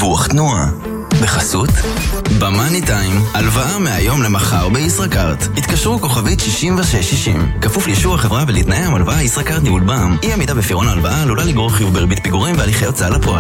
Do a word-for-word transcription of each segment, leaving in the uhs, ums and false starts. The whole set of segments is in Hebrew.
דיווח תנועה. בחסות במאני טיים, הלוואה מהיום למחר בישראכרט. התקשרו כוכבית שישים ושש שישים. כפוף לאישור החברה ולתנאי המלוואה. ישראכרט ניהול בע"מ. אי עמידה בפירעון ההלוואה עלולה לגרור חיוב בריבית פיגורים והליכי הוצאה לפועל.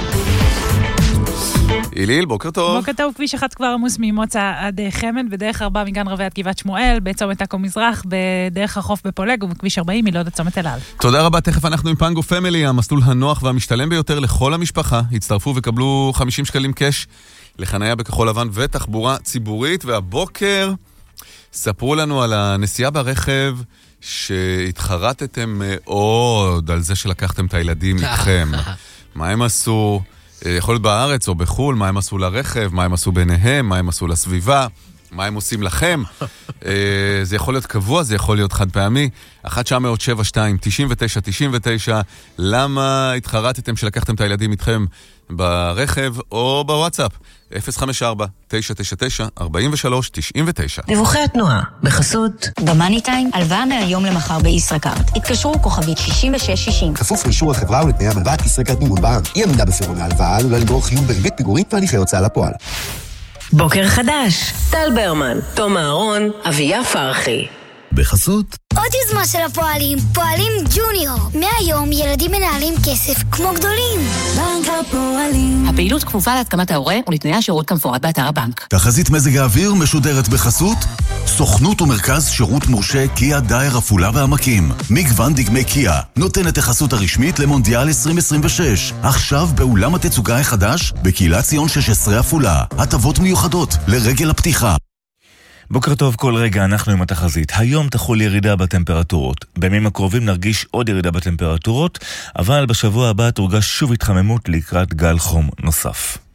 איליל, בוקר טוב. בוקר טוב, כביש אחד כבר עמוס ממוצא עד חמד, בדרך ארבע מגן רבי עד גבעת שמואל, בצומת עכו מזרח, בדרך החוף בפולג ובכביש ארבעים מלוד עד צומת אל על. תודה רבה, תכף אנחנו עם פנגו פמילי, המסלול הנוח והמשתלם ביותר לכל המשפחה. הצטרפו וקבלו חמישים שקלים קש לחניה בכחול לבן ותחבורה ציבורית. והבוקר ספרו לנו על הנסיעה ברכב שהתחרטתם מאוד על זה שלקחתם את הילדים איתכם. מה הם עשו? יכול להיות בארץ או בחול, מה הם עשו לרכב, מה הם עשו ביניהם, מה הם עשו לסביבה, מה הם עושים לכם. זה יכול להיות קבוע, זה יכול להיות חד פעמי. אחת תשע אפס שבע שתיים תשעים ותשע תשעים ותשע. למה התחרטתם שלקחתם את הילדים איתכם ברכב או בוואטסאפ? אפס חמש ארבע תשע תשע תשע ארבעים ושלוש תשעים ותשע. דיווחי התנועה בחסות במאני טיים, הלוואה מהיום למחר בישראכרט. התקשרו כוכבית שישים ושש שישים. כפוף לאישור החברה ולתנאי המלוואה. ישראכרט ניהול בע"מ. אי עמידה בפירעון ההלוואה עלולה לגרור חיוב בריבית פיגורים והליכי הוצאה לפועל. בוקר חדש, טל ברמן, תום אהרון, אביה פרחי. בחסות עוד יוזמה של הפועלים, פועלים ג'וניור. מהיום ילדים מנהלים כסף כמו גדולים. בנק הפועלים. הפעילות כפופה להתקמת ההורה ולתנאי השירות כמפורט באתר הבנק. תחזית מזג האוויר משודרת בחסות סוכנות ומרכז שירות מורשה קיה דייר עפולה והעמקים. מגוון דגמי קיה נותן את החסות הרשמית למונדיאל עשרים עשרים ושש. עכשיו באולם התצוגה החדש בקהילת ציון שש עשרה עפולה. הטבות מיוחדות לרגל הפתיחה. בוקר טוב, כל רגע אנחנו עם התחזית. היום תחול ירידה בטמפרטורות. בימים הקרובים נרגיש עוד ירידה בטמפרטורות, אבל בשבוע הבא תורגש שוב התחממות לקראת גל חום נוסף.